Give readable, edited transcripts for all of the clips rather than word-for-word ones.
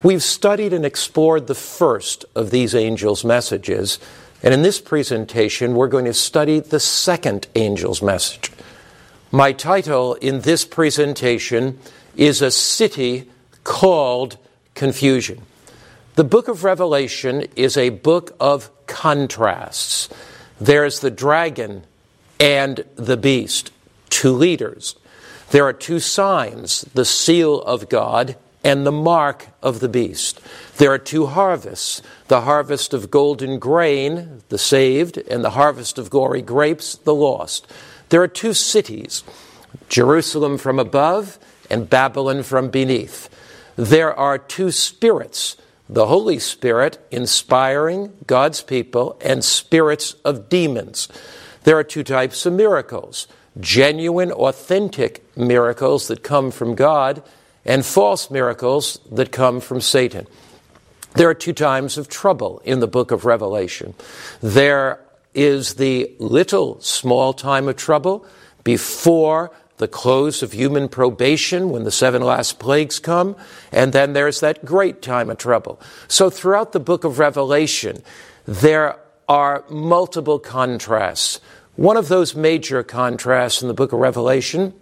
We've studied and explored the first of these angels' messages, and in this presentation we're going to study the second angel's message. My title in this presentation is A City Called Confusion. The book of Revelation is a book of contrasts. There's the dragon and the beast, two leaders. There are two signs, the seal of God and the mark of the beast. There are two harvests, the harvest of golden grain, the saved, and the harvest of gory grapes, the lost. There are two cities, Jerusalem from above and Babylon from beneath. There are two spirits, the Holy Spirit inspiring God's people and spirits of demons. There are two types of miracles, genuine, authentic miracles that come from God and false miracles that come from Satan. There are two times of trouble in the book of Revelation. There is the little small time of trouble before the close of human probation when the 7 last plagues come, and then there's that great time of trouble. So throughout the book of Revelation, there are multiple contrasts. One of those major contrasts in the book of Revelation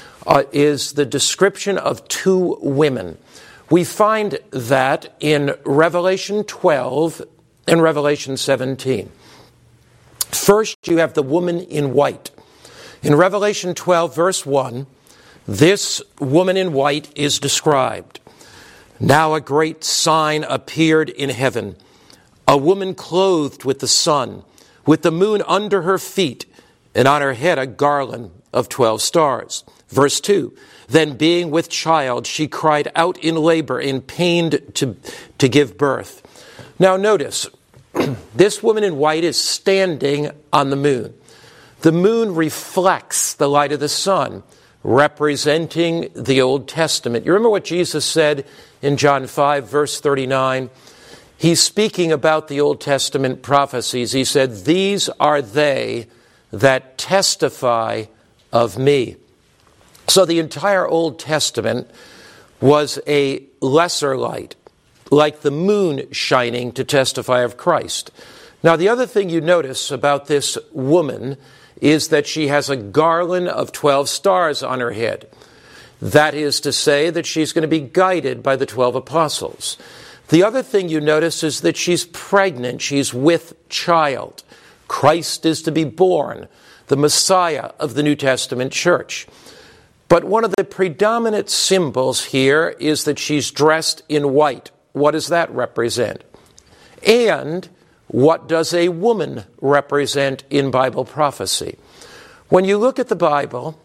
is the description of two women. We find that in Revelation 12 and Revelation 17. First, you have the woman in white. In Revelation 12, verse 1, this woman in white is described. Now a great sign appeared in heaven, a woman clothed with the sun, with the moon under her feet, and on her head a garland of 12 stars. Verse 2, then being with child, she cried out in labor and pained to give birth. Now notice, this woman in white is standing on the moon. The moon reflects the light of the sun, representing the Old Testament. You remember what Jesus said in John 5, verse 39? He's speaking about the Old Testament prophecies. He said, these are they that testify of me. So the entire Old Testament was a lesser light, like the moon shining to testify of Christ. Now, the other thing you notice about this woman is that she has a garland of 12 stars on her head. That is to say that she's going to be guided by the 12 apostles. The other thing you notice is that she's pregnant. She's with child. Christ is to be born, the Messiah of the New Testament church. But one of the predominant symbols here is that she's dressed in white. What does that represent? And what does a woman represent in Bible prophecy? When you look at the Bible,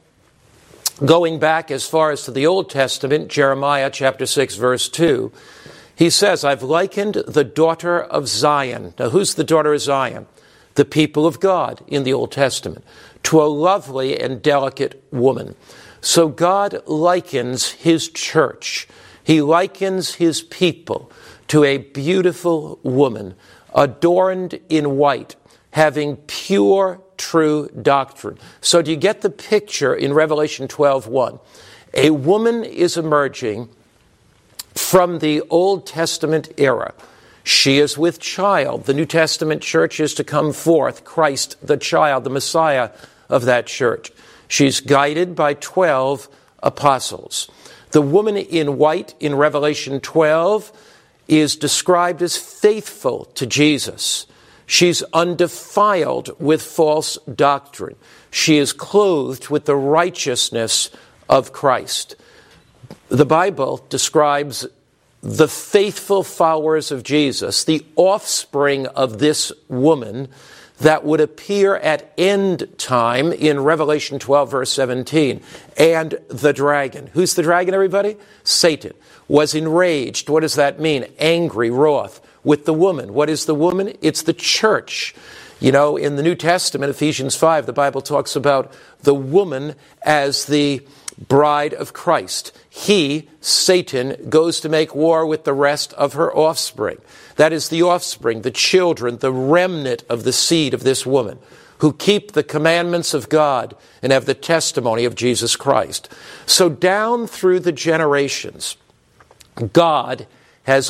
going back as far as to the Old Testament, Jeremiah chapter 6, verse 2, he says, I've likened the daughter of Zion. Now, who's the daughter of Zion? The people of God in the Old Testament, to a lovely and delicate woman. So God likens his church. He likens his people to a beautiful woman, adorned in white, having pure, true doctrine. So do you get the picture in Revelation 12:1? A woman is emerging from the Old Testament era. She is with child. The New Testament church is to come forth, Christ the child, the Messiah of that church. She's guided by 12 apostles. The woman in white in Revelation 12 is described as faithful to Jesus. She's undefiled with false doctrine. She is clothed with the righteousness of Christ. The Bible describes the faithful followers of Jesus, the offspring of this woman, that would appear at end time in Revelation 12, verse 17. And the dragon. Who's the dragon, everybody? Satan. Was enraged. What does that mean? Angry, wroth. With the woman. What is the woman? It's the church. You know, in the New Testament, Ephesians 5, the Bible talks about the woman as the bride of Christ. He, Satan, goes to make war with the rest of her offspring. That is the offspring, the children, the remnant of the seed of this woman, who keep the commandments of God and have the testimony of Jesus Christ. So down through the generations, God